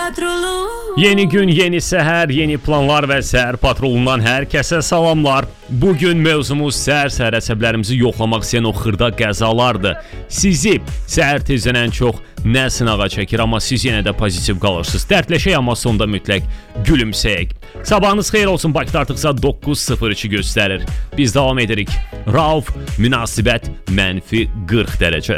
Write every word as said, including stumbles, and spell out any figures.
patrolum. Yeni gün, yeni səhər, yeni planlar və səhər patrolundan hər kəsə salamlar. Bugün mövzumuz səhər-səhər əsəblərimizi yoxlamaq istəyən o xırda qəzalardır. Sizi səhər tezdən ən çox nə sınağa çəkir, amma siz yenə də pozitiv qalırsınız. Dərdləşək, amma sonda mütləq gülümsəyək. Sabahınız xeyir olsun, Bakıda artıqsa doqquz sıfır iki göstərir. Biz davam edirik. Rauf, münasibət mənfi qırx dərəcə.